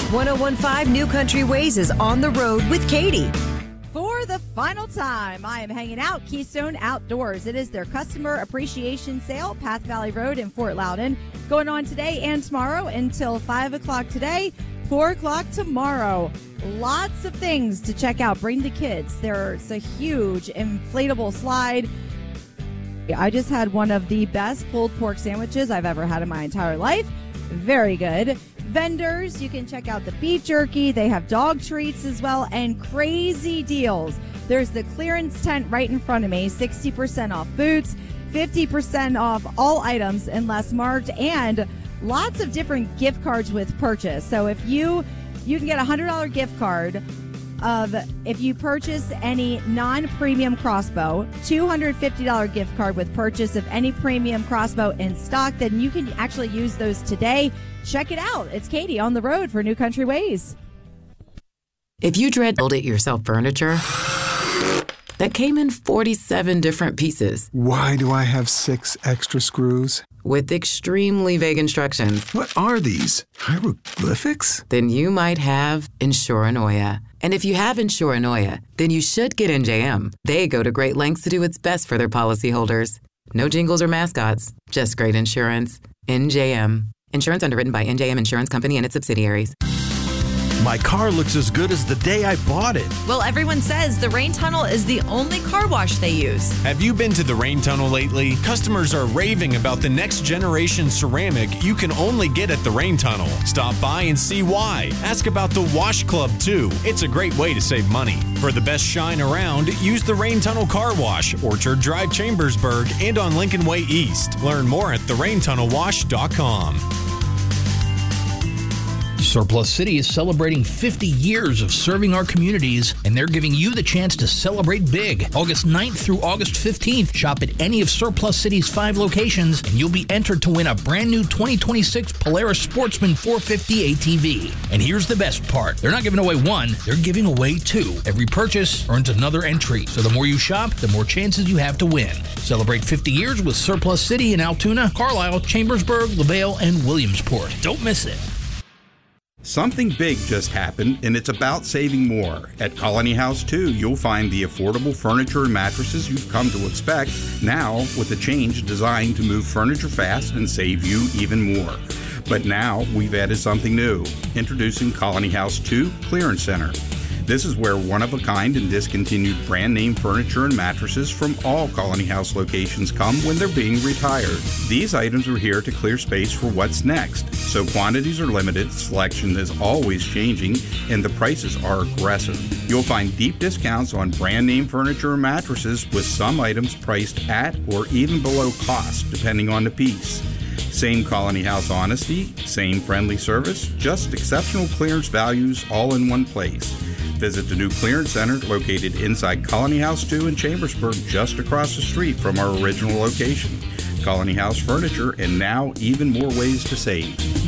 1015 New Country Ways is on the road with Katie. For the final time, I am hanging out Keystone Outdoors. It is their customer appreciation sale, Path Valley Road in Fort Loudon, going on today and tomorrow until 5 o'clock today, 4 o'clock tomorrow. Lots of things to check out. Bring the kids. There's a huge inflatable slide. I just had one of the best pulled pork sandwiches I've ever had in my entire life. Very good. Vendors, you can check out the beef jerky. They have dog treats as well, and crazy deals. There's the clearance tent right in front of me, 60% off boots, 50% off all items unless marked, and lots of different gift cards with purchase. So if you can get a $100 gift card if you purchase any non-premium crossbow, $250 gift card with purchase of any premium crossbow in stock, then you can actually use those today. Check it out. It's Katie on the road for New Country Ways. If you dread build-it-yourself furniture that came in 47 different pieces. Why do I have 6 extra screws? With extremely vague instructions. What are these? Hieroglyphics? Then you might have Insuranoia. And if you have Insuranoia, then you should get NJM. They go to great lengths to do what's best for their policyholders. No jingles or mascots, just great insurance. NJM. Insurance underwritten by NJM Insurance Company and its subsidiaries. My car looks as good as the day I bought it. Well, everyone says the Rain Tunnel is the only car wash they use. Have you been to the Rain Tunnel lately? Customers are raving about the next generation ceramic you can only get at the Rain Tunnel. Stop by and see why. Ask about the Wash Club, too. It's a great way to save money. For the best shine around, use the Rain Tunnel Car Wash, Orchard Drive, Chambersburg, and on Lincoln Way East. Learn more at theraintunnelwash.com. Surplus City is celebrating 50 years of serving our communities, and they're giving you the chance to celebrate big. August 9th through August 15th, shop at any of Surplus City's 5 locations, and you'll be entered to win a brand new 2026 Polaris Sportsman 450 ATV. And here's the best part. They're not giving away one, they're giving away 2. Every purchase earns another entry, so the more you shop, the more chances you have to win. Celebrate 50 years with Surplus City in Altoona, Carlisle, Chambersburg, LaVale, and Williamsport. Don't miss it. Something big just happened, and it's about saving more. At Colony House 2, you'll find the affordable furniture and mattresses you've come to expect, now with a change designed to move furniture fast and save you even more. But now, we've added something new. Introducing Colony House 2 Clearance Center. This is where one-of-a-kind and discontinued brand-name furniture and mattresses from all Colony House locations come when they're being retired. These items are here to clear space for what's next, so quantities are limited, selection is always changing, and the prices are aggressive. You'll find deep discounts on brand-name furniture and mattresses, with some items priced at or even below cost, depending on the piece. Same Colony House honesty, same friendly service, just exceptional clearance values all in one place. Visit the new clearance center located inside Colony House 2 in Chambersburg, just across the street from our original location. Colony House Furniture, and now even more ways to save.